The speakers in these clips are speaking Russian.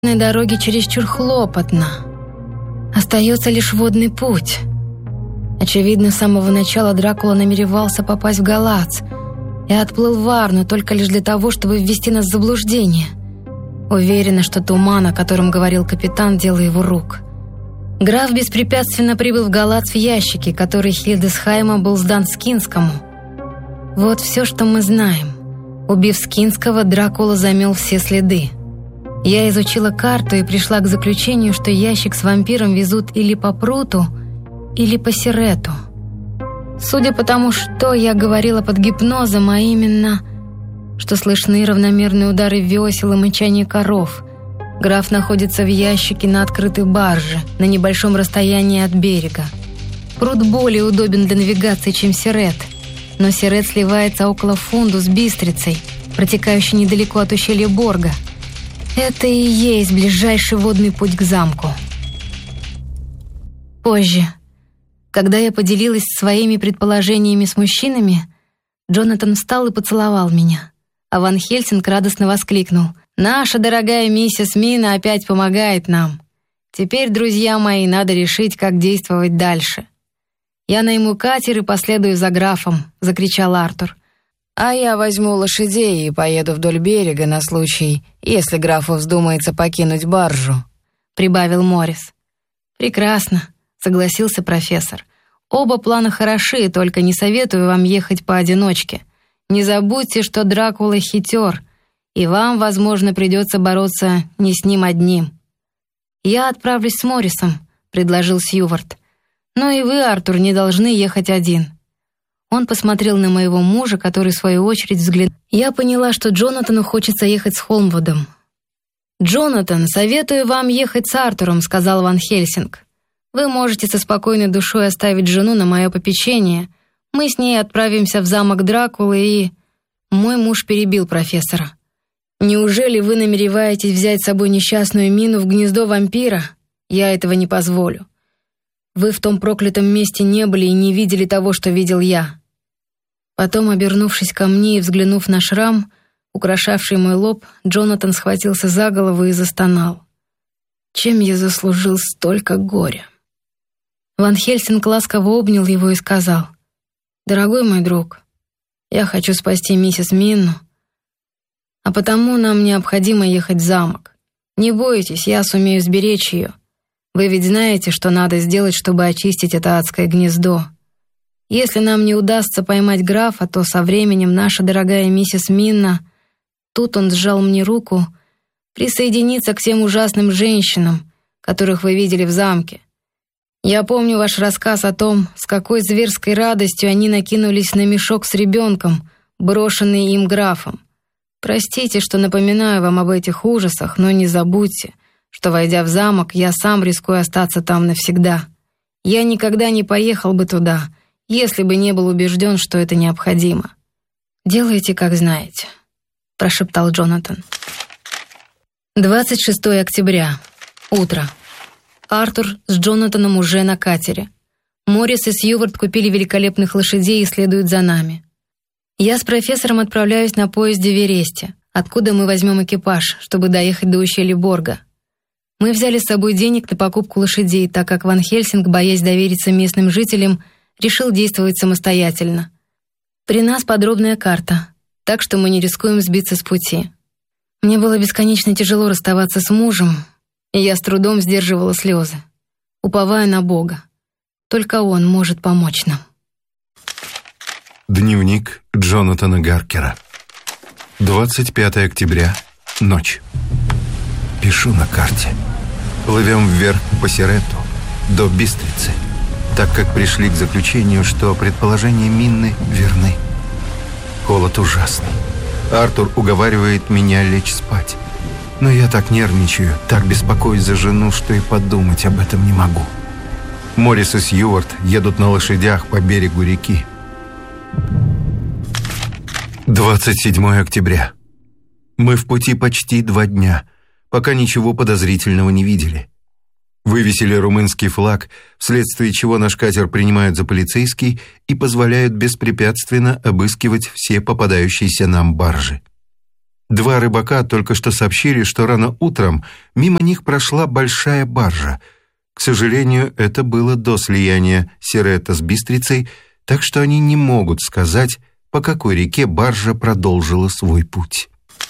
На дороге чересчур хлопотно. Остается лишь водный путь. Очевидно, с самого начала Дракула намеревался попасть в Галац и отплыл в Арну только лишь для того, чтобы ввести нас в заблуждение. Уверена, что туман, о котором говорил капитан, дело его рук. Граф беспрепятственно прибыл в Галац в ящике, который Хильдесхайма был сдан Скинскому. Вот все, что мы знаем. Убив Скинского, Дракула замел все следы. Я изучила карту и пришла к заключению, что ящик с вампиром везут или по пруту, или по сирету. Судя по тому, что я говорила под гипнозом, а именно, что слышны равномерные удары весел и мычание коров, граф находится в ящике на открытой барже, на небольшом расстоянии от берега. Прут более удобен для навигации, чем сирет, но сирет сливается около Фунду с Бистрицей, протекающей недалеко от ущелья Борга. Это и есть ближайший водный путь к замку. Позже, когда я поделилась своими предположениями с мужчинами, Джонатан встал и поцеловал меня, а Ван Хельсинг радостно воскликнул: «Наша дорогая миссис Мина опять помогает нам. Теперь, друзья мои, надо решить, как действовать дальше». «Я найму катер и последую за графом», — закричал Артур. «А я возьму лошадей и поеду вдоль берега на случай, если графу вздумается покинуть баржу», — прибавил Моррис. «Прекрасно», — согласился профессор. «Оба плана хороши, только не советую вам ехать поодиночке. Не забудьте, что Дракула хитер, и вам, возможно, придется бороться не с ним одним». «Я отправлюсь с Моррисом», — предложил Сьювард. «Но и вы, Артур, не должны ехать один». Он посмотрел на моего мужа, который, в свою очередь, взглянул. Я поняла, что Джонатану хочется ехать с Холмвудом. «Джонатан, советую вам ехать с Артуром», — сказал Ван Хельсинг. «Вы можете со спокойной душой оставить жену на мое попечение. Мы с ней отправимся в замок Дракулы и...» Мой муж перебил профессора. «Неужели вы намереваетесь взять с собой несчастную Мину в гнездо вампира? Я этого не позволю. Вы в том проклятом месте не были и не видели того, что видел я». Потом, обернувшись ко мне и взглянув на шрам, украшавший мой лоб, Джонатан схватился за голову и застонал. «Чем я заслужил столько горя?» Ван Хельсинг ласково обнял его и сказал: «Дорогой мой друг, я хочу спасти миссис Минну, а потому нам необходимо ехать в замок. Не бойтесь, я сумею сберечь ее. Вы ведь знаете, что надо сделать, чтобы очистить это адское гнездо. Если нам не удастся поймать графа, то со временем наша дорогая миссис Минна...» Тут он сжал мне руку. «Присоединится к тем ужасным женщинам, которых вы видели в замке. Я помню ваш рассказ о том, с какой зверской радостью они накинулись на мешок с ребенком, брошенный им графом. Простите, что напоминаю вам об этих ужасах, но не забудьте, что, войдя в замок, я сам рискую остаться там навсегда. Я никогда не поехал бы туда, если бы не был убежден, что это необходимо. Делайте, как знаете», — прошептал Джонатан. 26 октября. Утро. Артур с Джонатаном уже на катере. Моррис и Сьювард купили великолепных лошадей и следуют за нами. Я с профессором отправляюсь на поезде в Вересте, откуда мы возьмем экипаж, чтобы доехать до ущелья Борга. Мы взяли с собой денег на покупку лошадей, так как Ван Хельсинг, боясь довериться местным жителям, решил действовать самостоятельно. При нас подробная карта, так что мы не рискуем сбиться с пути. Мне было бесконечно тяжело расставаться с мужем, и я с трудом сдерживала слезы, уповая на Бога. Только Он может помочь нам. Дневник Джонатана Гаркера. 25 октября. Ночь. Пишу на карте. Плывем вверх по Сирету, до Бистрицы, так как пришли к заключению, что предположения Минны верны. Холод ужасный. Артур уговаривает меня лечь спать. Но я так нервничаю, так беспокоюсь за жену, что и подумать об этом не могу. Моррис и Сьювард едут на лошадях по берегу реки. 27 октября. Мы в пути почти 2 дня, пока ничего подозрительного не видели. Вывесили румынский флаг, вследствие чего наш катер принимают за полицейский и позволяют беспрепятственно обыскивать все попадающиеся нам баржи. 2 рыбака только что сообщили, что рано утром мимо них прошла большая баржа. К сожалению, это было до слияния Сиретто с Бистрицей, так что они не могут сказать, по какой реке баржа продолжила свой путь.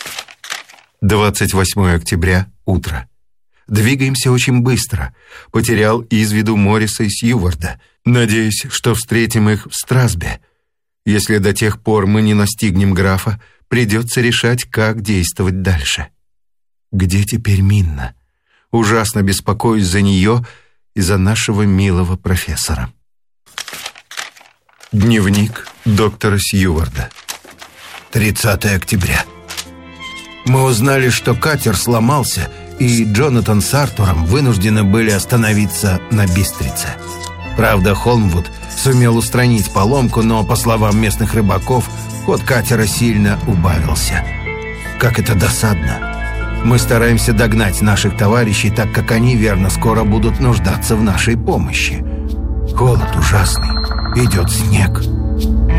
28 октября, утро. Двигаемся очень быстро. Потерял из виду Морриса и Сьюварда. Надеюсь, что встретим их в Страсбе. Если до тех пор мы не настигнем графа, придется решать, как действовать дальше. Где теперь Минна? Ужасно беспокоюсь за нее и за нашего милого профессора. Дневник доктора Сьюварда. 30 октября. Мы узнали, что катер сломался, и Джонатан с Артуром вынуждены были остановиться на Бистрице. Правда, Холмвуд сумел устранить поломку, но, по словам местных рыбаков, ход катера сильно убавился. Как это досадно. Мы стараемся догнать наших товарищей, так как они, верно, скоро будут нуждаться в нашей помощи. Холод ужасный, идет снег.